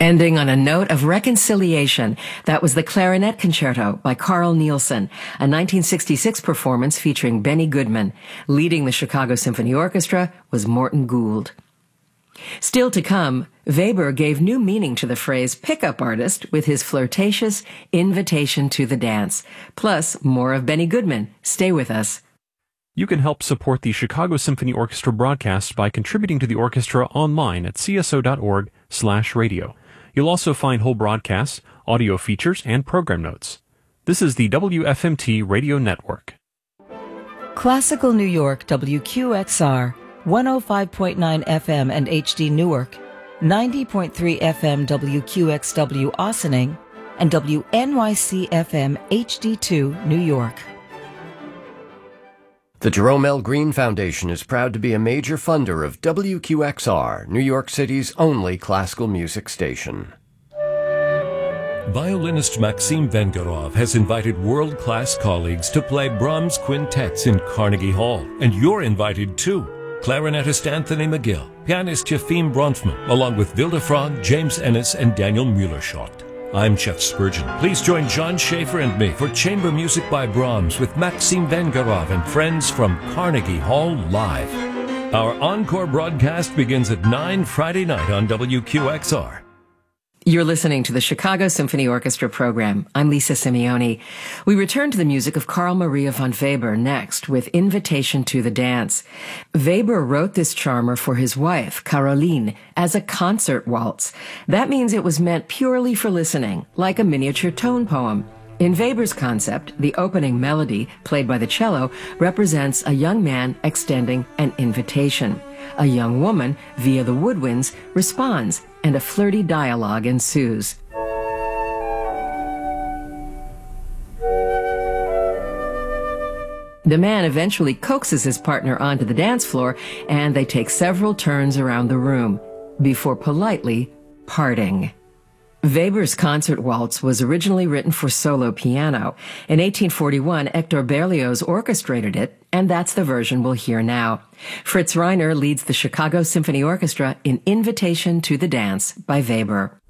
Ending on a note of reconciliation, that was the Clarinet Concerto by Carl Nielsen, a 1966 performance featuring Benny Goodman. Leading the Chicago Symphony Orchestra was Morton Gould. Still to come, Weber gave new meaning to the phrase pickup artist with his flirtatious invitation to the dance. Plus, more of Benny Goodman. Stay with us. You can help support the Chicago Symphony Orchestra broadcast by contributing to the orchestra online at cso.org/radio. You'll also find whole broadcasts, audio features, and program notes. This is the WFMT Radio Network. Classical New York WQXR, 105.9 FM and HD Newark, 90.3 FM WQXW Ossining, and WNYC FM HD2 New York. The Jerome L. Green Foundation is proud to be a major funder of WQXR, New York City's only classical music station. Violinist Maxim Vengerov has invited world-class colleagues to play Brahms quintets in Carnegie Hall, and you're invited too. Clarinetist Anthony McGill, pianist Yefim Bronfman, along with Vilde Frog, James Ennis, and Daniel Mueller-Schott. I'm Jeff Spurgeon. Please join John Schaefer and me for Chamber Music by Brahms with Maxim Vengerov and friends from Carnegie Hall Live. Our encore broadcast begins at 9 Friday night on WQXR. You're listening to the Chicago Symphony Orchestra program. I'm Lisa Simeoni. We return to the music of Carl Maria von Weber next with Invitation to the Dance. Weber wrote this charmer for his wife, Caroline, as a concert waltz. That means it was meant purely for listening, like a miniature tone poem. In Weber's concept, the opening melody, played by the cello, represents a young man extending an invitation. A young woman, via the woodwinds, responds, and a flirty dialogue ensues. The man eventually coaxes his partner onto the dance floor, and they take several turns around the room before politely parting. Weber's concert waltz was originally written for solo piano. In 1841, Hector Berlioz orchestrated it, and that's the version we'll hear now. Fritz Reiner leads the Chicago Symphony Orchestra in Invitation to the Dance by Weber.